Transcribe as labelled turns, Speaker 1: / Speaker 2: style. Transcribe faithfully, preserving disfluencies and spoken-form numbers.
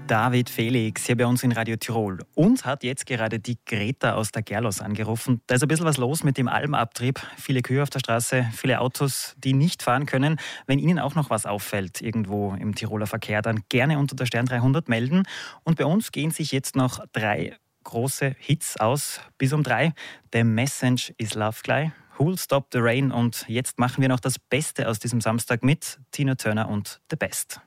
Speaker 1: David Felix hier bei uns in Radio Tirol. Uns hat jetzt gerade die Greta aus der Gerlos angerufen. Da ist ein bisschen was los mit dem Almabtrieb. Viele Kühe auf der Straße, viele Autos, die nicht fahren können. Wenn Ihnen auch noch was auffällt irgendwo im Tiroler Verkehr, dann gerne unter der Stern dreihundert melden. Und bei uns gehen sich jetzt noch drei große Hits aus bis um drei. The Message is Love gleich, Who'll Stop the Rain und jetzt machen wir noch das Beste aus diesem Samstag mit Tina Turner und The Best.